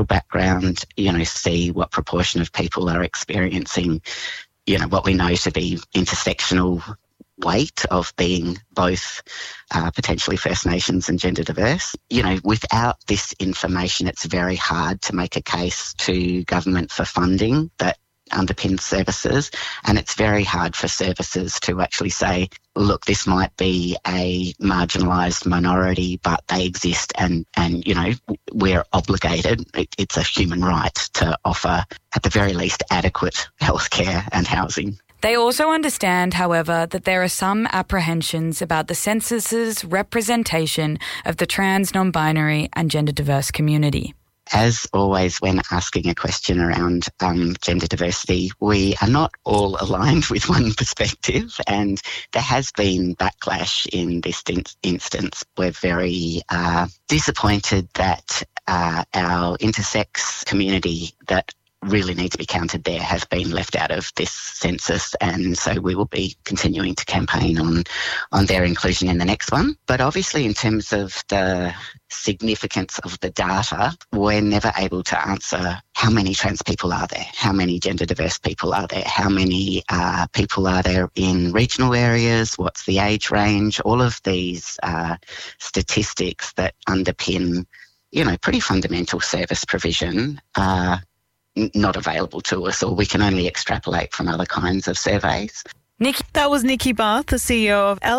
background, see what proportion of people are experiencing, what we know to be intersectional weight of being both potentially First Nations and gender diverse. Without this information, it's very hard to make a case to government for funding that underpins services, and it's very hard for services to actually say, look, this might be a marginalised minority, but they exist and we're obligated, it's a human right to offer, at the very least, adequate healthcare and housing. They also understand, however, that there are some apprehensions about the census's representation of the trans, non-binary and gender diverse community. As always, when asking a question around gender diversity, we are not all aligned with one perspective, and there has been backlash in this instance. We're very disappointed that our intersex community that really need to be counted there has been left out of this census, and so we will be continuing to campaign on their inclusion in the next one. But obviously, in terms of the significance of the data, we're never able to answer how many trans people are there, how many gender diverse people are there, how many people are there in regional areas, what's the age range. All of these statistics that underpin, pretty fundamental service provision are not available to us, or we can only extrapolate from other kinds of surveys. That was Nikki Barth, the CEO of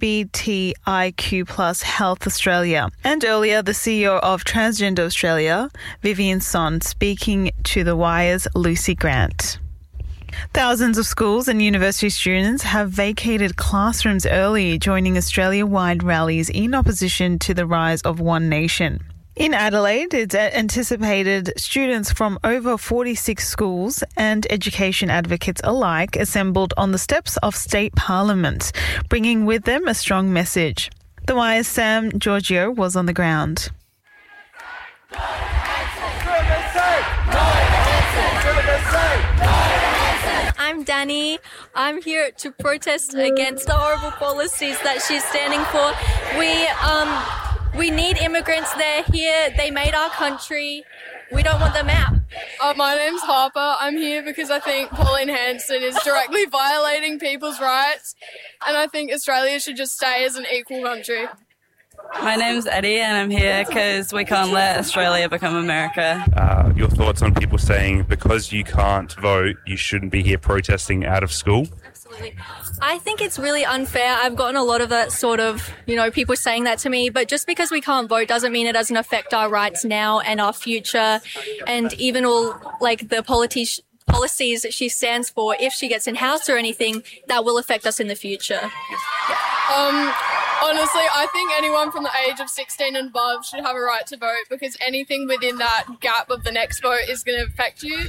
LGBTIQ+ Health Australia, and earlier the CEO of Transgender Australia, Vivian Son, speaking to The Wire's Lucy Grant. Thousands of schools and university students have vacated classrooms early, joining Australia-wide rallies in opposition to the rise of One Nation. In Adelaide, it's anticipated students from over 46 schools and education advocates alike assembled on the steps of State Parliament, bringing with them a strong message. The Wire's Sam Giorgio was on the ground. I'm Danny. I'm here to protest against the horrible policies that she's standing for. We need immigrants. They're here. They made our country. We don't want them out. My name's Harper. I'm here because I think Pauline Hanson is directly violating people's rights, and I think Australia should just stay as an equal country. My name's Eddie, and I'm here because we can't let Australia become America. Your thoughts on people saying because you can't vote, you shouldn't be here protesting out of school? Absolutely. I think it's really unfair. I've gotten a lot of that sort of, people saying that to me, but just because we can't vote doesn't mean it doesn't affect our rights now and our future, and even all, the policies that she stands for. If she gets in House or anything, that will affect us in the future. Honestly, I think anyone from the age of 16 and above should have a right to vote, because anything within that gap of the next vote is going to affect you.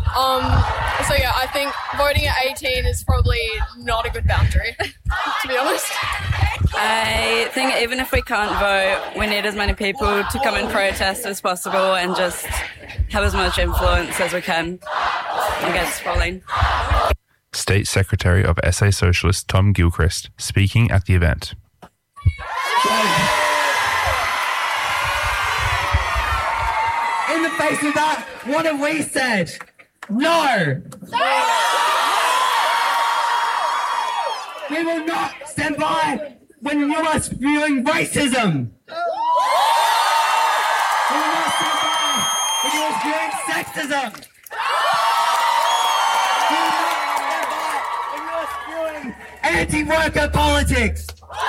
I think voting at 18 is probably not a good boundary, to be honest. I think even if we can't vote, we need as many people to come and protest as possible and just have as much influence as we can against Pauline. State Secretary of SA Socialist Tom Gilchrist speaking at the event. In the face of that, what have we said? No! We will not stand by when you are spewing racism! We will not stand by when you are spewing sexism! We will not stand by when you are spewing anti-worker politics!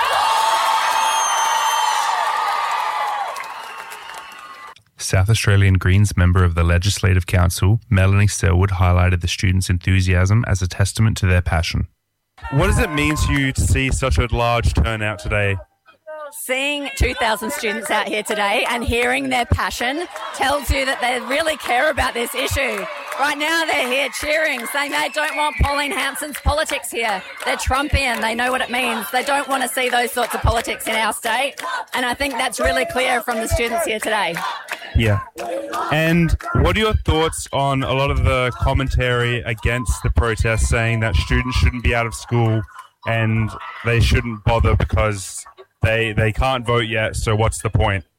South Australian Greens member of the Legislative Council, Melanie Selwood, highlighted the students' enthusiasm as a testament to their passion. What does it mean to you to see such a large turnout today? Seeing 2,000 students out here today and hearing their passion tells you that they really care about this issue. Right now they're here cheering, saying they don't want Pauline Hanson's politics here. They're Trumpian, they know what it means. They don't want to see those sorts of politics in our state. And I think that's really clear from the students here today. Yeah. And what are your thoughts on a lot of the commentary against the protest, saying that students shouldn't be out of school and they shouldn't bother because they can't vote yet, so what's the point?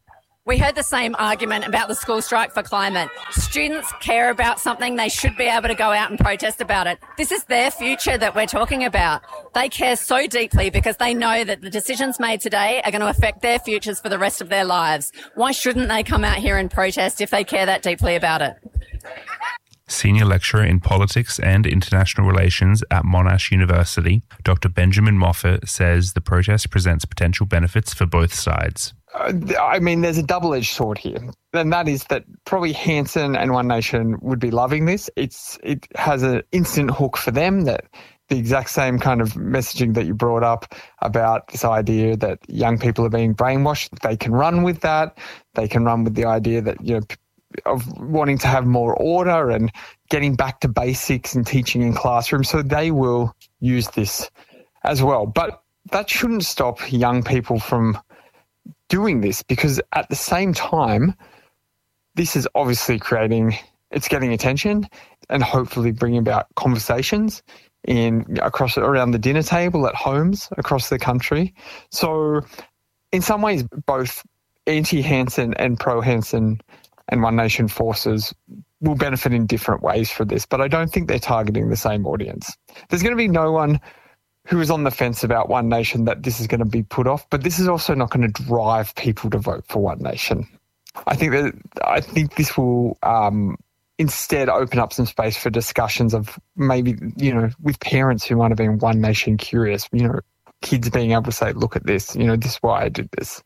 We heard the same argument about the school strike for climate. Students care about something, they should be able to go out and protest about it. This is their future that we're talking about. They care so deeply because they know that the decisions made today are going to affect their futures for the rest of their lives. Why shouldn't they come out here and protest if they care that deeply about it? Senior lecturer in politics and international relations at Monash University, Dr. Benjamin Moffat says the protest presents potential benefits for both sides. I mean, there's a double-edged sword here, and that is that probably Hanson and One Nation would be loving this. It has an instant hook for them, that the exact same kind of messaging that you brought up about this idea that young people are being brainwashed. They can run with that. They can run with the idea that, you know, of wanting to have more order and getting back to basics and teaching in classrooms. So they will use this as well. But that shouldn't stop young people from doing this, because at the same time, this is obviously it's getting attention and hopefully bringing about conversations around the dinner table at homes across the country. So in some ways, both anti-Hanson and pro-Hanson and One Nation forces will benefit in different ways for this, but I don't think they're targeting the same audience. There's going to be no one who is on the fence about One Nation that this is going to be put off, but this is also not going to drive people to vote for One Nation. I think this will instead open up some space for discussions of maybe, you know, with parents who might have been One Nation curious, you know, kids being able to say, look at this, you know, this is why I did this.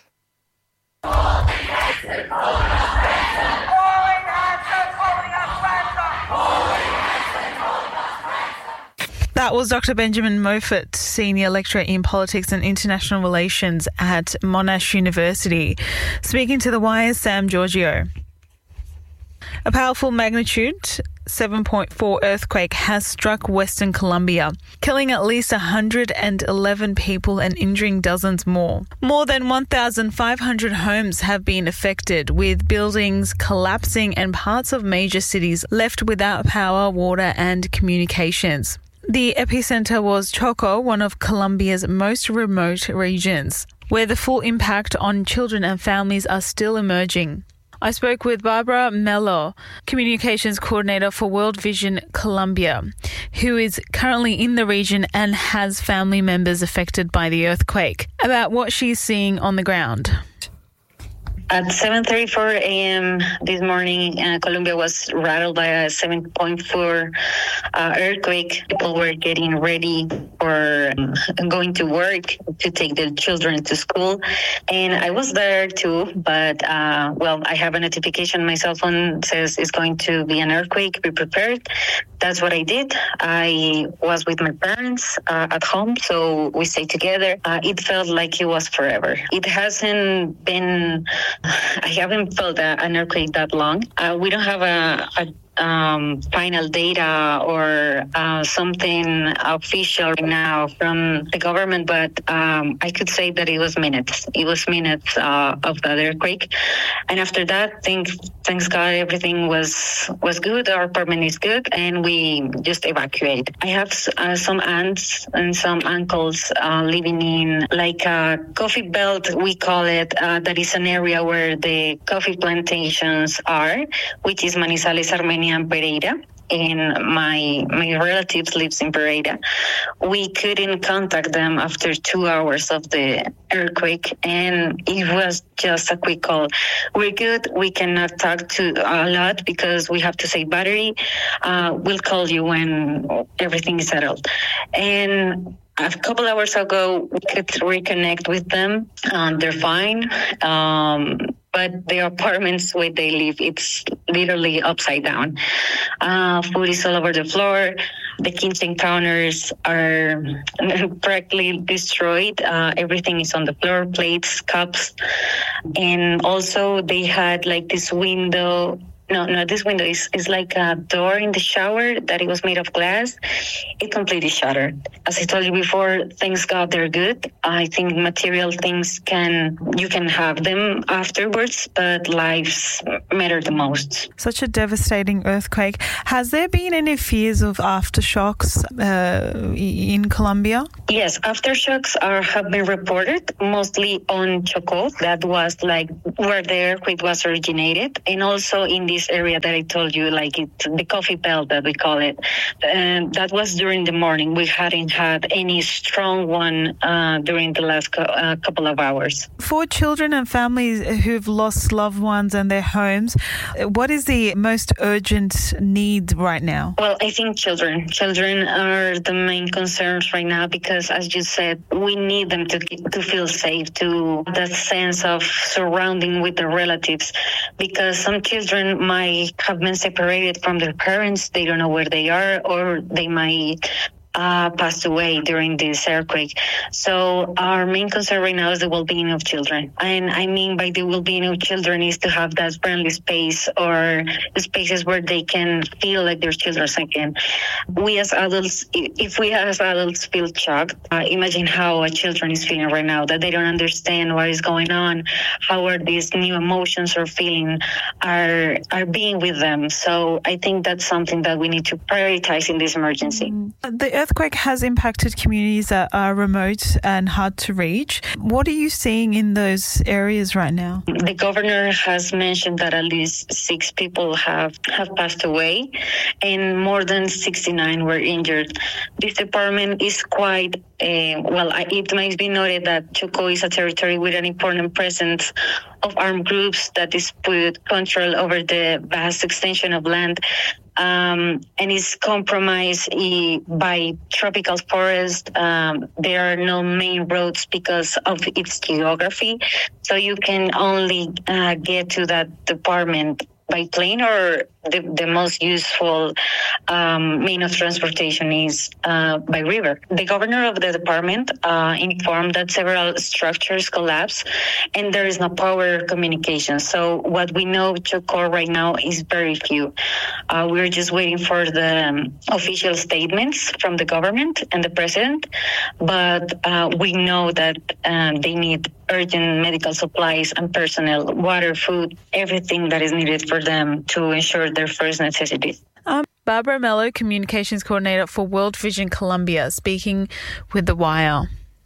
That was Dr. Benjamin Moffat, Senior Lecturer in Politics and International Relations at Monash University, speaking to the Wire's Sam Giorgio. A powerful magnitude 7.4 earthquake has struck Western Colombia, killing at least 111 people and injuring dozens more. More than 1,500 homes have been affected, with buildings collapsing and parts of major cities left without power, water and communications. The epicenter was Choco, one of Colombia's most remote regions, where the full impact on children and families are still emerging. I spoke with Barbara Mello, Communications Coordinator for World Vision Colombia, who is currently in the region and has family members affected by the earthquake, about what she's seeing on the ground. At 7:34 a.m. this morning, Colombia was rattled by a 7.4 earthquake. People were getting ready for going to work to take their children to school. And I was there too, but, I have a notification. My cell phone says it's going to be an earthquake. Be prepared. That's what I did. I was with my parents at home, so we stayed together. It felt like it was forever. It hasn't been... I haven't felt an earthquake that long. We don't have a final data or something official right now from the government, but I could say that it was minutes. It was minutes of the earthquake. And after that, thanks God, everything was good. Our apartment is good, and we just evacuated. I have some aunts and some uncles living in like a coffee belt, we call it, that is an area where the coffee plantations are, which is Manizales, Armenia, and Pereira. And my relatives lives in Pereira. We couldn't contact them after 2 hours of the earthquake, and it was just a quick call. We're good. We cannot talk to a lot because we have to save battery. We'll call you when everything is settled. And a couple hours ago, we could reconnect with them. They're fine. But the apartments where they live, it's literally upside down. Food is all over the floor. The kitchen counters are practically destroyed. Everything is on the floor, plates, cups. And also they had like this window No, this window is like a door in the shower that it was made of glass. It completely shattered. As I told you before, thanks God they're good. I think material things you can have them afterwards, but lives matter the most. Such a devastating earthquake. Has there been any fears of aftershocks in Colombia? Yes, aftershocks have been reported, mostly on Chocó. That was like where the earthquake was originated, and also in this area that I told you, like the coffee belt that we call it. And that was during the morning. We hadn't had any strong one during the last couple of hours. For children and families who've lost loved ones and their homes, what is the most urgent need right now? Well, I think children. Children are the main concerns right now because, as you said, we need them to feel safe, to that sense of surrounding with their relatives, because some children might have been separated from their parents. They don't know where they are, or they might passed away during this earthquake. So our main concern right now is the well-being of children. And I mean by the well-being of children is to have that friendly space or spaces where they can feel like they're children again. We as adults, if we as adults feel shocked, imagine how a children is feeling right now, that they don't understand what is going on, how are these new emotions or feelings are being with them. So I think that's something that we need to prioritize in this emergency. The earthquake has impacted communities that are remote and hard to reach. What are you seeing in those areas right now? The governor has mentioned that at least 6 people have passed away and more than 69 were injured. This department is quite, it might be noted that Chocó is a territory with an important presence of armed groups that dispute control over the vast extension of land and is compromised by tropical forest. There are no main roads because of its geography, so you can only get to that department by plane, or the most useful mean of transportation is by river. The governor of the department informed that several structures collapsed and there is no power communication. So what we know of Chocó right now is very few. We're just waiting for the official statements from the government and the president, but we know that they need urgent medical supplies and personnel, water, food, everything that is needed for them to ensure their first necessities. Barbara Mello, Communications Coordinator for World Vision Colombia, speaking with The Wire.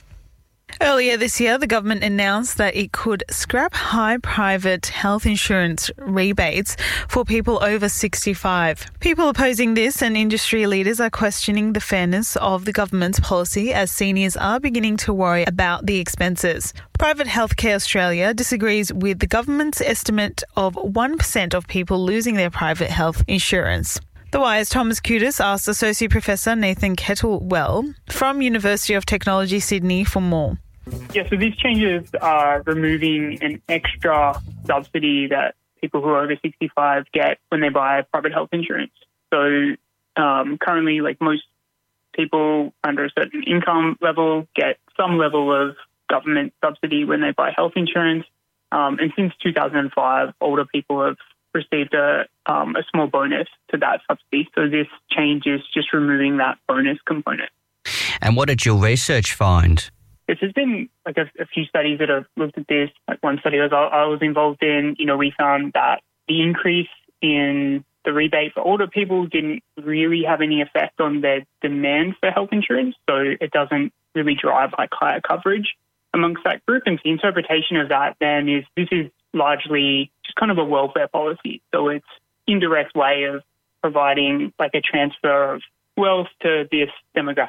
Earlier this year, the government announced that it could scrap high private health insurance rebates for people over 65. People opposing this and industry leaders are questioning the fairness of the government's policy as seniors are beginning to worry about the expenses. Private Healthcare Australia disagrees with the government's estimate of 1% of people losing their private health insurance. The Wire's Thomas Kudus asked Associate Professor Nathan Kettlewell from University of Technology Sydney for more. Yeah, so these changes are removing an extra subsidy that people who are over 65 get when they buy private health insurance. So currently, like most people under a certain income level get some level of government subsidy when they buy health insurance. And since 2005, older people have received a small bonus to that subsidy. So this change is just removing that bonus component. And what did your research find? There's been like a few studies that have looked at this. Like one study I was involved in, we found that the increase in the rebate for older people didn't really have any effect on their demand for health insurance. So it doesn't really drive like higher coverage amongst that group. And the interpretation of that then is this is largely just kind of a welfare policy. So it's indirect way of providing like a transfer of wealth to this demographic.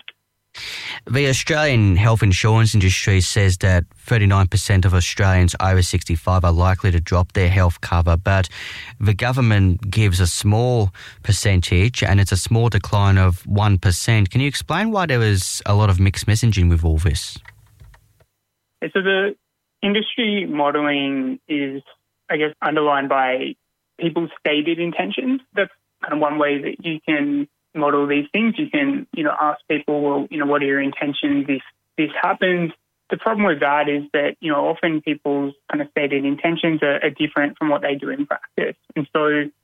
The Australian health insurance industry says that 39% of Australians over 65 are likely to drop their health cover, but the government gives a small percentage and it's a small decline of 1%. Can you explain why there was a lot of mixed messaging with all this? So the industry modelling is, I guess, underlined by people's stated intentions. That's kind of one way that you can model these things. You can, ask people, well, what are your intentions if this happens? The problem with that is that, often people's kind of stated intentions are different from what they do in practice. And so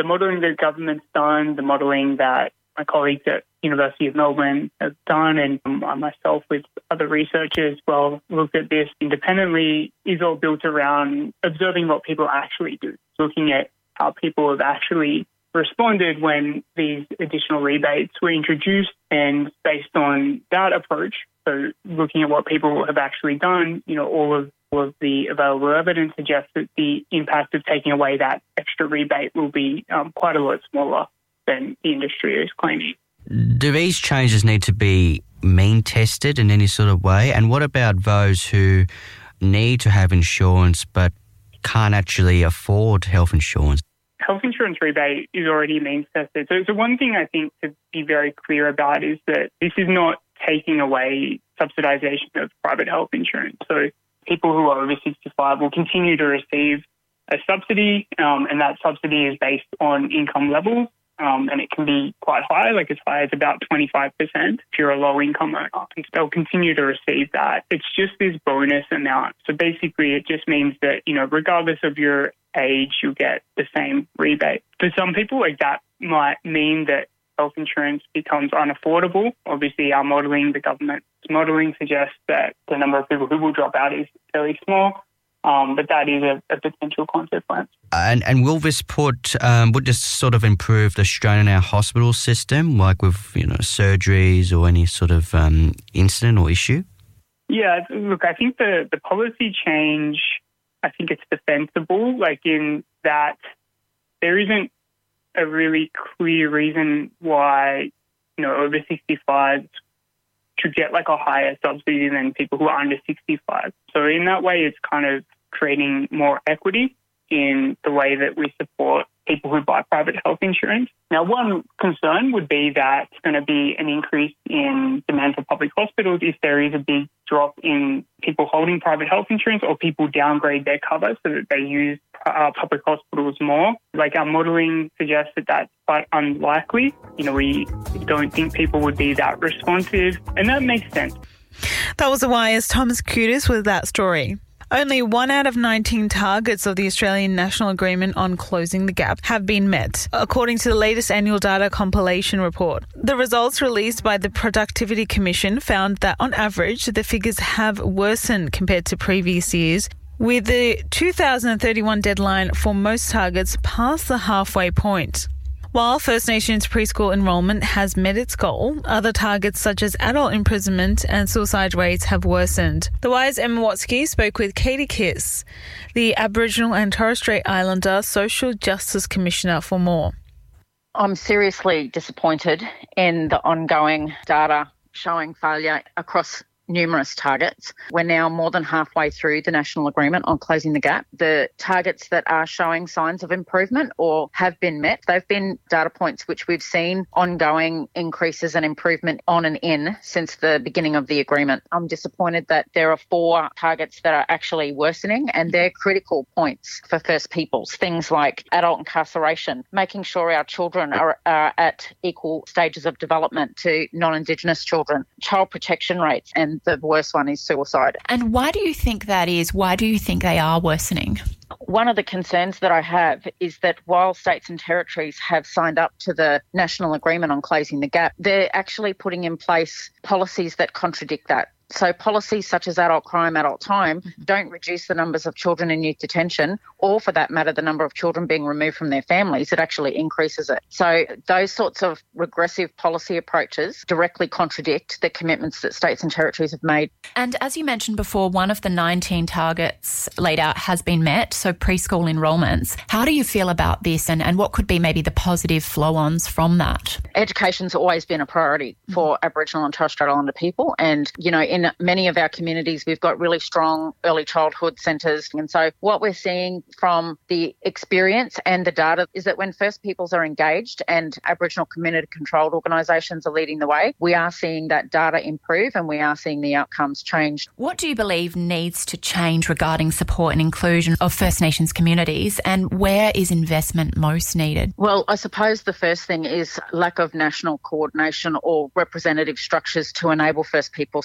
the modelling that government's done, the modelling that my colleagues at University of Melbourne have done, and I myself with other researchers looked at this independently, is all built around observing what people actually do, looking at how people have actually responded when these additional rebates were introduced, and based on that approach, so looking at what people have actually done, all of the available evidence suggests that the impact of taking away that extra rebate will be quite a lot smaller than the industry is claiming. Do these changes need to be mean tested in any sort of way? And what about those who need to have insurance but can't actually afford health insurance? Health insurance rebate is already means tested. So one thing I think to be very clear about is that this is not taking away subsidisation of private health insurance. So people who are over 65 will continue to receive a subsidy, and that subsidy is based on income levels. And it can be quite high, like as high as about 25% if you're a low-income earner. And they'll continue to receive that. It's just this bonus amount. So basically it just means that, regardless of your age, you'll get the same rebate. For some people, like that might mean that health insurance becomes unaffordable. Obviously, our modelling, the government's modelling suggests that the number of people who will drop out is fairly small. But that is a potential consequence. And will this would this sort of improve the strain in our hospital system, like with, surgeries or any sort of incident or issue? Yeah, look, I think the policy change, I think it's defensible, like in that there isn't a really clear reason why, over 65s should get like a higher subsidy than people who are under 65. So in that way, it's kind of creating more equity in the way that we support people who buy private health insurance. Now, one concern would be that it's going to be an increase in demand for public hospitals if there is a big drop in people holding private health insurance or people downgrade their cover so that they use public hospitals more. Like our modelling suggests that that's quite unlikely. We don't think people would be that responsive, and that makes sense. That was the Wire's Thomas Kutis with that story. Only 1 out of 19 targets of the Australian National Agreement on Closing the Gap have been met, according to the latest annual data compilation report. The results released by the Productivity Commission found that, on average, the figures have worsened compared to previous years, with the 2031 deadline for most targets past the halfway point. While First Nations preschool enrolment has met its goal, other targets such as adult imprisonment and suicide rates have worsened. The Wire's Emma Watsky spoke with Katie Kiss, the Aboriginal and Torres Strait Islander Social Justice Commissioner, for more. I'm seriously disappointed in the ongoing data showing failure across numerous targets. We're now more than halfway through the National Agreement on Closing the Gap. The targets that are showing signs of improvement or have been met, they've been data points which we've seen ongoing increases and improvement on and in since the beginning of the agreement. I'm disappointed that there are 4 targets that are actually worsening, and they're critical points for First Peoples. Things like adult incarceration, making sure our children are at equal stages of development to non-Indigenous children, child protection rates, and the worst one is suicide. And why do you think that is? Why do you think they are worsening? One of the concerns that I have is that while states and territories have signed up to the National Agreement on Closing the Gap, they're actually putting in place policies that contradict that. So policies such as adult crime, adult time don't reduce the numbers of children in youth detention, or for that matter, the number of children being removed from their families. It actually increases it. So those sorts of regressive policy approaches directly contradict the commitments that states and territories have made. And as you mentioned before, one of the 19 targets laid out has been met, so preschool enrolments. How do you feel about this, and what could be maybe the positive flow-ons from that? Education's always been a priority for Aboriginal and Torres Strait Islander people, and, in many of our communities, we've got really strong early childhood centres. And so what we're seeing from the experience and the data is that when First Peoples are engaged and Aboriginal community-controlled organisations are leading the way, we are seeing that data improve and we are seeing the outcomes change. What do you believe needs to change regarding support and inclusion of First Nations communities, and where is investment most needed? Well, I suppose the first thing is lack of national coordination or representative structures to enable First Peoples to participate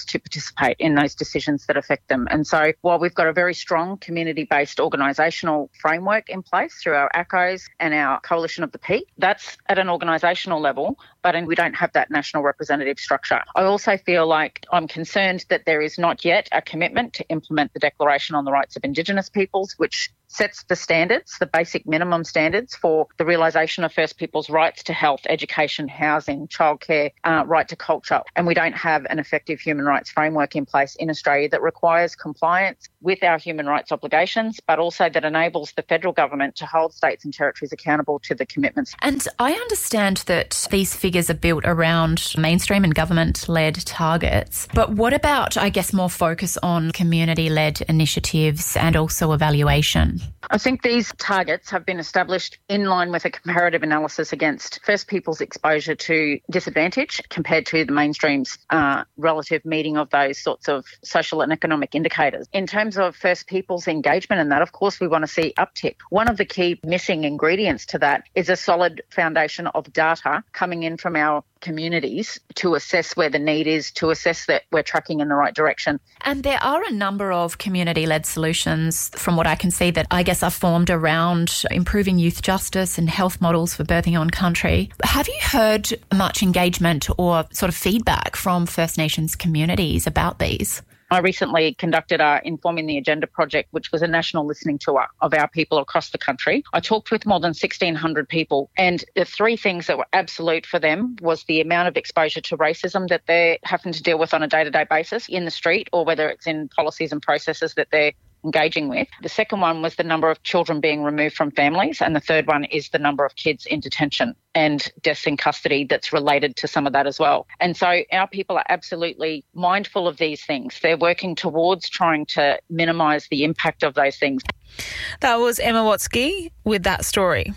participate in those decisions that affect them. And so while we've got a very strong community-based organisational framework in place through our ACOs and our Coalition of the Peak, that's at an organisational level, but we don't have that national representative structure. I also feel like I'm concerned that there is not yet a commitment to implement the Declaration on the Rights of Indigenous Peoples, which sets the standards, the basic minimum standards for the realisation of First Peoples' rights to health, education, housing, childcare, right to culture. And we don't have an effective human rights framework in place in Australia that requires compliance with our human rights obligations, but also that enables the federal government to hold states and territories accountable to the commitments. And I understand that these figures are built around mainstream and government-led targets. But what about, I guess, more focus on community-led initiatives and also evaluation? I think these targets have been established in line with a comparative analysis against First Peoples' exposure to disadvantage compared to the mainstream's relative meeting of those sorts of social and economic indicators. In terms of First Peoples' engagement in that, of course, we want to see uptick. One of the key missing ingredients to that is a solid foundation of data coming in from our communities to assess where the need is, to assess that we're tracking in the right direction. And there are a number of community-led solutions, from what I can see, that I guess are formed around improving youth justice and health models for birthing on country. Have you heard much engagement or sort of feedback from First Nations communities about these? I recently conducted our Informing the Agenda project, which was a national listening tour of our people across the country. I talked with more than 1,600 people, and the three things that were absolute for them was the amount of exposure to racism that they're having to deal with on a day-to-day basis in the street, or whether it's in policies and processes that they're engaging with. The second one was the number of children being removed from families, and the third one is the number of kids in detention and deaths in custody that's related to some of that as well. And so our people are absolutely mindful of these things. They're working towards trying to minimise the impact of those things. That was Emma Watsky with that story.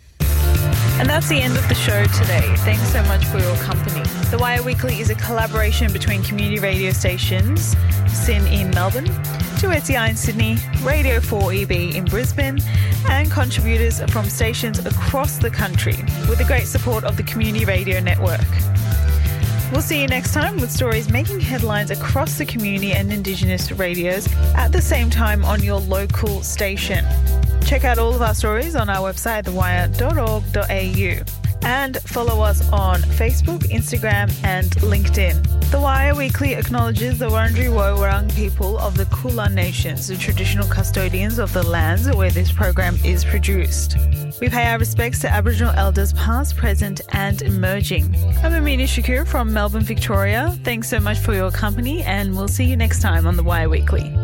And that's the end of the show today. Thanks so much for your company. The Wire Weekly is a collaboration between community radio stations, SYN in Melbourne, 2SER in Sydney, Radio 4EB in Brisbane, and contributors from stations across the country with the great support of the Community Radio Network. We'll see you next time with stories making headlines across the community and Indigenous radios at the same time on your local station. Check out all of our stories on our website, thewire.org.au. And follow us on Facebook, Instagram and LinkedIn. The Wire Weekly acknowledges the Wurundjeri Woi-wurrung people of the Kulin Nations, the traditional custodians of the lands where this program is produced. We pay our respects to Aboriginal elders past, present and emerging. I'm Amina Shakur from Melbourne, Victoria. Thanks so much for your company, and we'll see you next time on The Wire Weekly.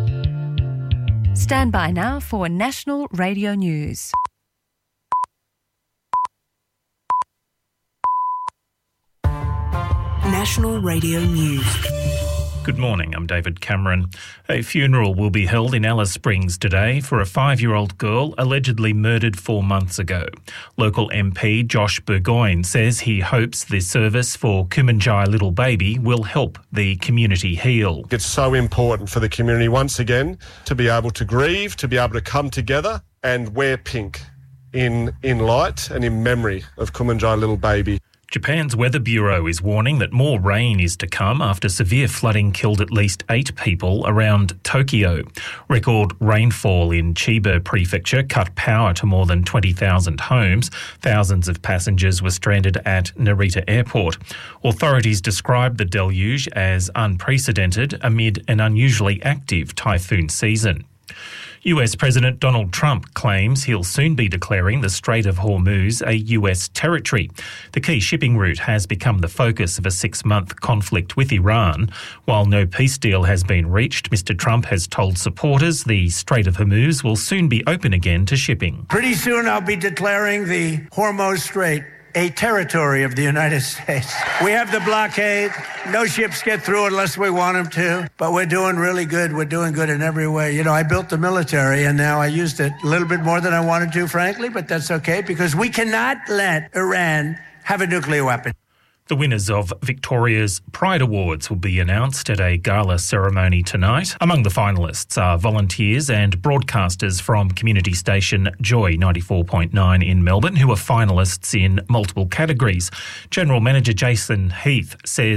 Stand by now for National Radio News. National Radio News. Good morning, I'm David Cameron. A funeral will be held in Alice Springs today for a 5-year-old girl allegedly murdered 4 months ago. Local MP Josh Burgoyne says he hopes the service for Kumanjai Little Baby will help the community heal. It's so important for the community once again to be able to grieve, to be able to come together and wear pink in light and in memory of Kumanjai Little Baby. Japan's Weather Bureau is warning that more rain is to come after severe flooding killed at least 8 people around Tokyo. Record rainfall in Chiba Prefecture cut power to more than 20,000 homes. Thousands of passengers were stranded at Narita Airport. Authorities described the deluge as unprecedented amid an unusually active typhoon season. US President Donald Trump claims he'll soon be declaring the Strait of Hormuz a US territory. The key shipping route has become the focus of a 6-month conflict with Iran. While no peace deal has been reached, Mr. Trump has told supporters the Strait of Hormuz will soon be open again to shipping. Pretty soon I'll be declaring the Hormuz Strait a territory of the United States. We have the blockade. No ships get through unless we want them to. But we're doing really good. We're doing good in every way. You know, I built the military and now I used it a little bit more than I wanted to, frankly, but that's okay because we cannot let Iran have a nuclear weapon. The winners of Victoria's Pride Awards will be announced at a gala ceremony tonight. Among the finalists are volunteers and broadcasters from community station Joy 94.9 in Melbourne, who are finalists in multiple categories. General Manager Jason Heath says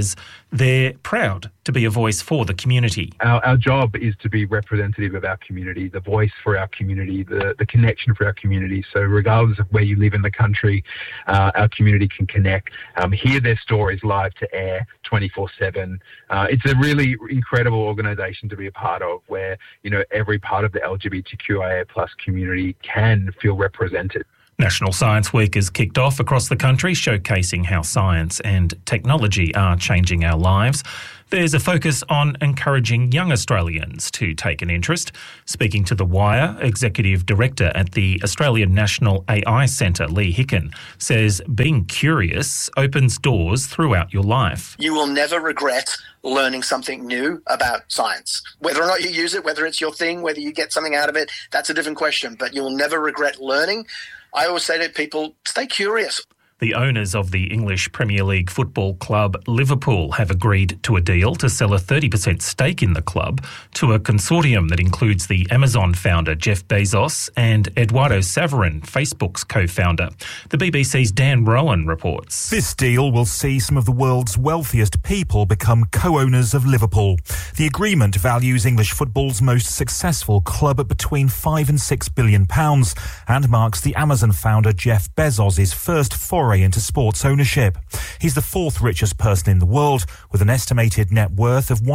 They're proud to be a voice for the community. Our job is to be representative of our community, the voice for our community, the connection for our community. So regardless of where you live in the country, our community can connect, hear their stories live to air 24/7. It's a really incredible organisation to be a part of where, every part of the LGBTQIA+ community can feel represented. National Science Week has kicked off across the country, showcasing how science and technology are changing our lives. There's a focus on encouraging young Australians to take an interest. Speaking to The Wire, Executive Director at the Australian National AI Centre, Lee Hicken, says being curious opens doors throughout your life. You will never regret learning something new about science. Whether or not you use it, whether it's your thing, whether you get something out of it, that's a different question, but you will never regret learning. I always say to people, stay curious. The owners of the English Premier League football club Liverpool have agreed to a deal to sell a 30% stake in the club to a consortium that includes the Amazon founder Jeff Bezos and Eduardo Saverin, Facebook's co-founder. The BBC's Dan Rowan reports. This deal will see some of the world's wealthiest people become co-owners of Liverpool. The agreement values English football's most successful club at between £5 and £6 billion and marks the Amazon founder Jeff Bezos' first foray into sports ownership. He's the fourth richest person in the world, with an estimated net worth of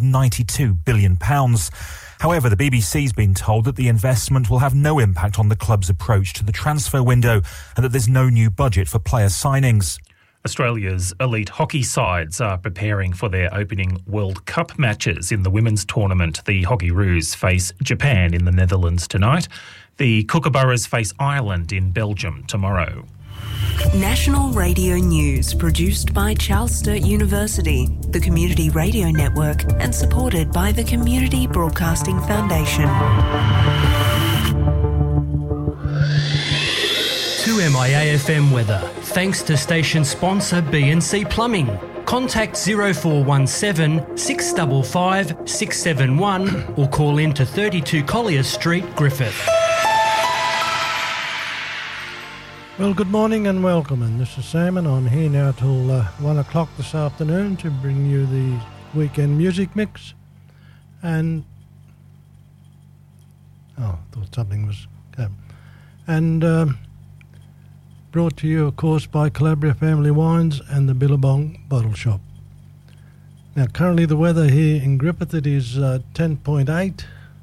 £192 billion. However, the BBC's been told that the investment will have no impact on the club's approach to the transfer window and that there's no new budget for player signings. Australia's elite hockey sides are preparing for their opening World Cup matches in the women's tournament. The Hockeyroos face Japan in the Netherlands tonight. The Kookaburras face Ireland in Belgium tomorrow. National Radio News, produced by Charles Sturt University, the Community Radio Network, and supported by the Community Broadcasting Foundation. 2MIA-FM weather, thanks to station sponsor B&C Plumbing. Contact 0417 655 671 or call in to 32 Collier Street, Griffith. Well, good morning and welcome, and this is Sam, and I'm here now till 1 o'clock this afternoon to bring you the weekend music mix. And thought something was brought to you, of course, by Calabria Family Wines and the Billabong Bottle Shop. Now, currently the weather here in Griffith, it is 10.8.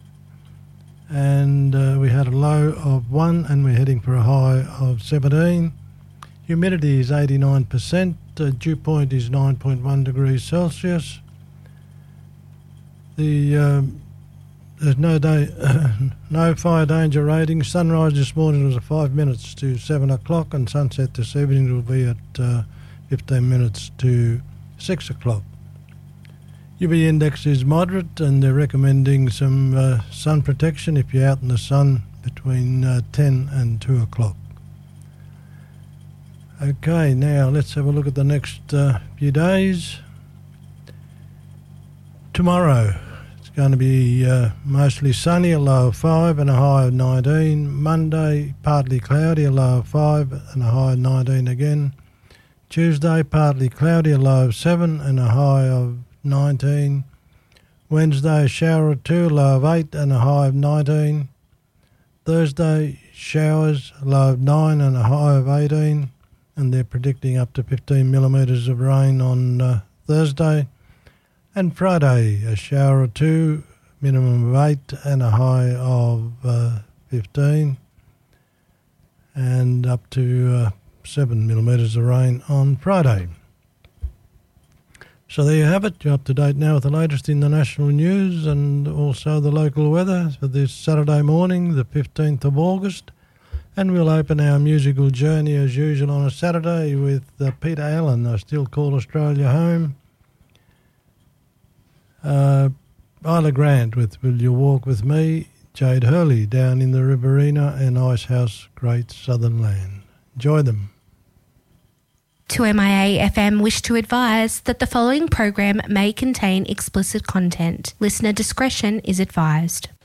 And we had a low of 1 and we're heading for a high of 17. Humidity is 89%. Dew point is 9.1 degrees Celsius. There's no fire danger rating. Sunrise this morning was at 5 minutes to 7 o'clock, and sunset this evening will be at 15 minutes to 6 o'clock. UV index is moderate, and they're recommending some sun protection if you're out in the sun between 10 and 2 o'clock. Okay, now let's have a look at the next few days. Tomorrow, it's going to be mostly sunny, a low of 5 and a high of 19. Monday, partly cloudy, a low of 5 and a high of 19 again. Tuesday, partly cloudy, a low of 7 and a high of 19. Wednesday, a shower or 2, low of 8 and a high of 19. Thursday, showers, a low of 9 and a high of 18. And they're predicting up to 15 millimetres of rain on Thursday. And Friday, a shower or 2, minimum of 8 and a high of 15. And up to 7 millimetres of rain on Friday. So there you have it. You're up to date now with the latest in the national news and also the local weather for this Saturday morning, the 15th of August. And we'll open our musical journey as usual on a Saturday with Peter Allen, I Still Call Australia Home. Isla Grant with Will You Walk With Me. Jade Hurley, Down in the Riverina, and Icehouse, Great Southern Land. Enjoy them. 2MIA-FM wish to advise that the following program may contain explicit content. Listener discretion is advised.